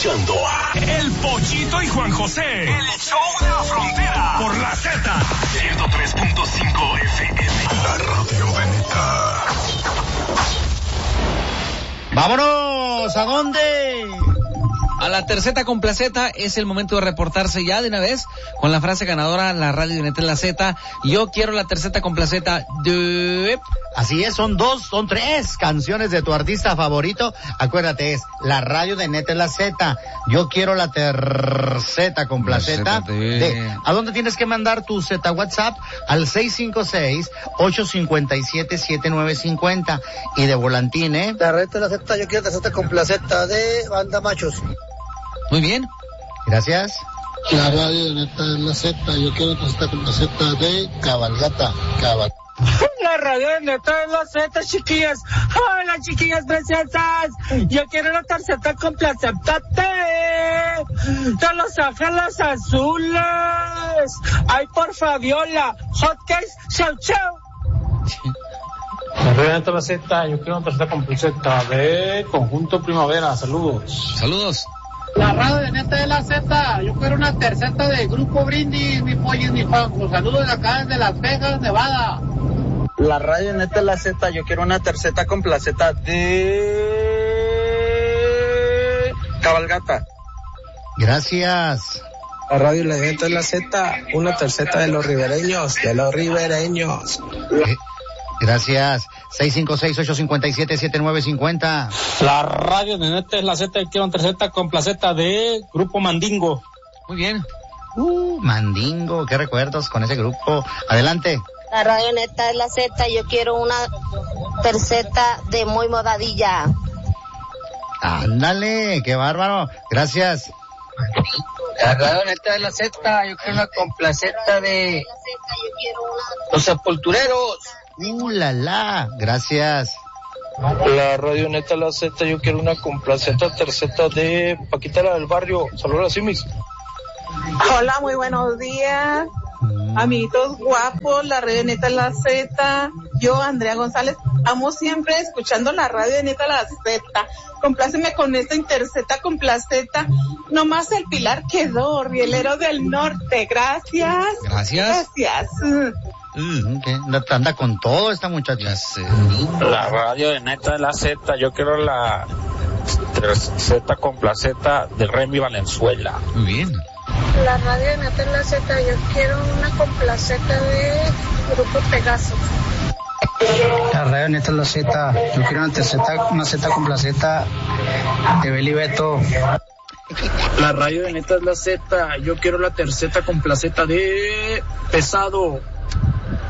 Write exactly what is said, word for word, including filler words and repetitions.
escuchando a El Pollito y Juan José. El show de la frontera. Por la Z. ciento tres punto cinco F M. La radio de neta. ¡Vámonos! ¿A dónde? A la terceta con placeta. Es el momento de reportarse ya de una vez con la frase ganadora, la radio de neta en la Z. Yo quiero la terceta con placeta de... Así es, son dos, son tres canciones de tu artista favorito. Acuérdate, es la radio de neta en la Z. Yo quiero la terceta con placeta de... de... ¿A dónde tienes que mandar tu Z WhatsApp? Al seis cinco seis, ocho cinco siete, siete nueve cinco cero. Y de volantín, ¿eh? La radio de la Z, yo quiero la terceta con placeta de Banda Machos. Muy bien. Gracias. La radio de neta de la Z, yo quiero la terceta con placeta de Cabalgata. Cabalgata. La radio de neta de la Z, chiquillas. Hola, chiquillas preciosas. Yo quiero la tarjeta con placeta de Los Ángeles Azules. Ay, por Fabiola. Hotcakes, chau, chau. La radio de neta de la Z, yo quiero una tarjeta con placeta de Conjunto Primavera. Saludos. Saludos. La radio de neta de la Z, yo quiero una terceta de Grupo Brindis, mi pollo y mi Juanjo. Saludos de acá desde Las Vegas, Nevada. La radio de neta de la Z, yo quiero una terceta con placeta de Cabalgata. Gracias. La radio de neta de la Z, una terceta de los ribereños, de los ribereños. Eh, gracias. seis cinco seis, ocho cinco siete, siete nueve cinco cero. La radio de neta de la Z, yo quiero una terceta con placeta de Grupo Mandingo. Muy bien. Uh, Mandingo, qué recuerdos con ese grupo. Adelante. La radio neta de la Z, yo quiero una terceta de Muy Modadilla. Ándale, qué bárbaro. Gracias. La radio neta de la Z, yo quiero una con placeta de Los Sepultureros. Uh, la, la. Gracias. La radio neta de la Z, yo quiero una con placeta terceta de Paquita la del Barrio. Saludos a Simis. Hola, muy buenos días. Amiguitos guapos, la radio de neta la Z. Yo, Andrea González, amo siempre escuchando la radio de neta la Z. Compláceme con esta interceta con placeta. Nomás el Pilar quedó, Rielero del Norte. Gracias. Gracias. Gracias. Mm, okay. Anda con todo esta muchacha. La radio de neta de la Z, yo quiero la terceta con placeta de Remy Valenzuela. Muy bien. La radio de neta de la Z, yo quiero una con placeta de Grupo Pegaso. La radio neta de la Z, yo quiero una terceta, una Z con placeta de Beli Beto. La radio de neta de la Z, yo quiero la terceta con placeta de Pesado.